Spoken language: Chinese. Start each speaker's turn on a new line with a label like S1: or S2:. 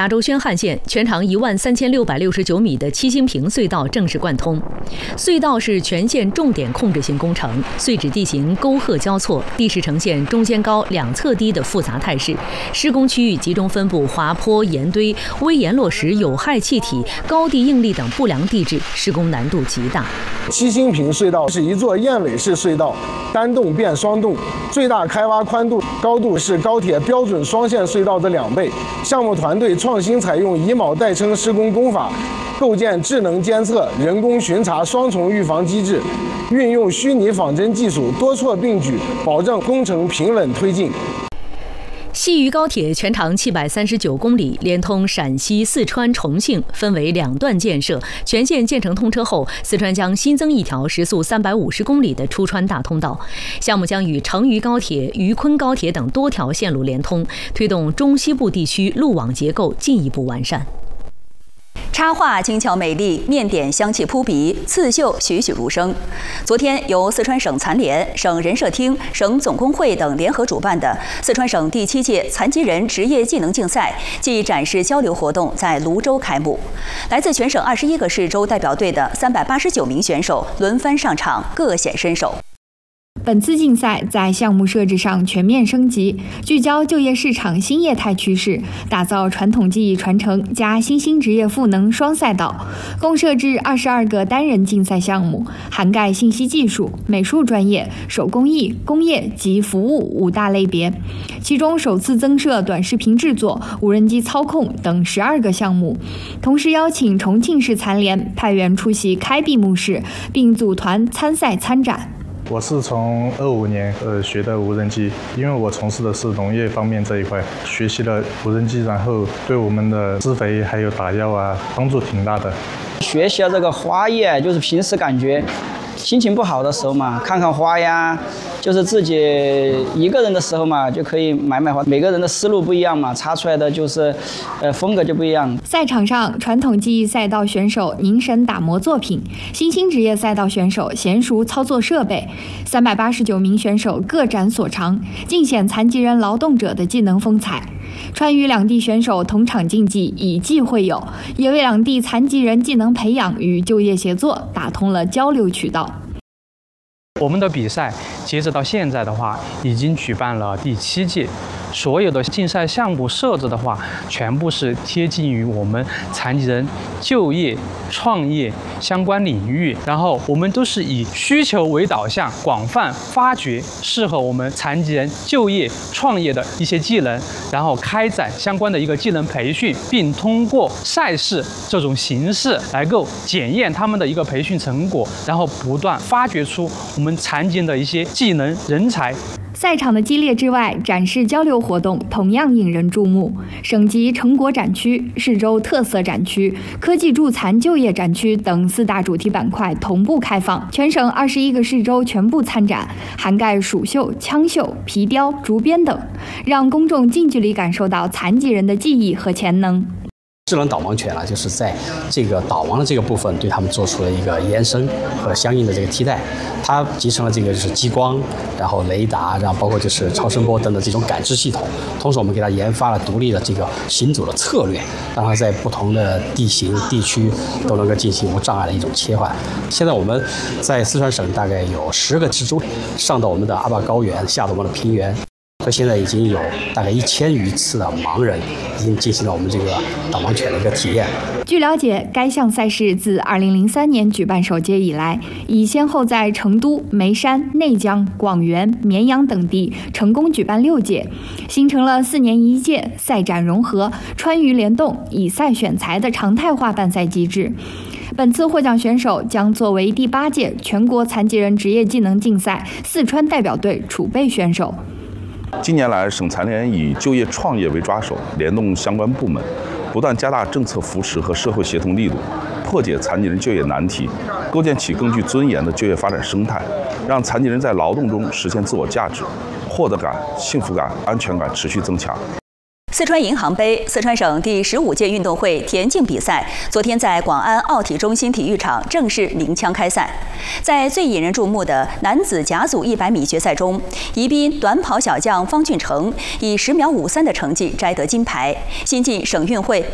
S1: 亚洲宣汉县全长13669米的七星坪隧道正式贯通。隧道是全县重点控制性工程，隧址地形沟壑交错，地势呈现中间高、两侧低的复杂态势。施工区域集中分布滑坡、岩堆、危岩落石、有害气体、高地应力等不良地质，施工难度极大。
S2: 七星坪隧道是一座燕尾式隧道，单洞变双洞，最大开挖宽度、高度是高铁标准双线隧道的2倍。项目团队创新采用以铆代称施工工法，构建智能监测、人工巡查双重预防机制，运用虚拟仿真技术，多措并举，保证工程平稳推进。
S1: 西渝高铁全长739公里，连通陕西、四川、重庆，分为2段建设。全线建成通车后，四川将新增一条时速350公里的出川大通道。项目将与成渝高铁、渝昆高铁等多条线路连通，推动中西部地区路网结构进一步完善。
S3: 插画精巧美丽，面点香气扑鼻，刺绣栩栩如生。昨天，由四川省残联、省人社厅、省总工会等联合主办的四川省第7届残疾人职业技能竞赛暨展示交流活动在泸州开幕。来自全省21个市州代表队的389名选手轮番上场，各显身手。
S4: 本次竞赛在项目设置上全面升级，聚焦就业市场新业态趋势，打造传统技艺传承加新兴职业赋能双赛道。共设置22个单人竞赛项目，涵盖信息技术、美术专业、手工艺、工业及服务5大类别。其中首次增设短视频制作、无人机操控等12个项目。同时邀请重庆市残联派员出席开闭幕式，并组团参赛参展。
S5: 我是从25年学的无人机，因为我从事的是农业方面这一块，学习了无人机，然后对我们的施肥还有打药啊帮助挺大的。
S6: 学习了这个花艺，就是平时感觉心情不好的时候嘛，看看花呀，就是自己一个人的时候嘛，就可以买花。每个人的思路不一样嘛，擦出来的就是风格就不一样。
S4: 赛场上，传统技艺赛道选手凝神打磨作品，新兴职业赛道选手娴熟操作设备，389名选手各展所长，尽显残疾人劳动者的技能风采。川渝两地选手同场竞技，以技会友，也为两地残疾人技能培养与就业协作打通了交流渠道。
S7: 我们的比赛截止到现在的话，已经举办了第7届。所有的竞赛项目设置的话，全部是贴近于我们残疾人就业、创业相关领域。然后我们都是以需求为导向，广泛发掘适合我们残疾人就业、创业的一些技能，然后开展相关的一个技能培训，并通过赛事这种形式来够检验他们的一个培训成果，然后不断发掘出我们残疾人的一些技能人才。
S4: 赛场的激烈之外，展示交流活动同样引人注目。省级成果展区、市州特色展区、科技助残就业展区等4大主题板块同步开放，全省21个市州全部参展，涵盖蜀绣、枪绣、皮雕、竹编等，让公众近距离感受到残疾人的技艺和潜能。
S8: 智能导盲犬呢，就是在这个导盲的这个部分，对他们做出了一个延伸和相应的这个替代。它集成了这个就是激光，然后雷达，然后包括就是超声波等等这种感知系统。同时，我们给它研发了独立的这个行走的策略，让它在不同的地形地区都能够进行无障碍的一种切换。现在我们在四川省大概有10个支州，上到我们的阿坝高原，下到我们的平原。所以现在已经有大概1000余次的盲人已经进行了我们这个导盲犬的一个体验。
S4: 据了解，该项赛事自2003年举办首届以来，已先后在成都、眉山、内江、广元、绵阳等地成功举办6届，形成了4年1届、赛展融合、川渝联动、以赛选材的常态化办赛机制。本次获奖选手将作为第8届全国残疾人职业技能竞赛四川代表队储备选手。
S9: 近年来，省残联以就业创业为抓手，联动相关部门，不断加大政策扶持和社会协同力度，破解残疾人就业难题，构建起更具尊严的就业发展生态，让残疾人在劳动中实现自我价值，获得感、幸福感、安全感持续增强。
S3: 四川银行杯四川省第15届运动会田径比赛昨天在广安奥体中心体育场正式鸣枪开赛。在最引人注目的男子甲组100米决赛中，宜宾短跑小将方俊成以10秒53的成绩摘得金牌，新晋省运会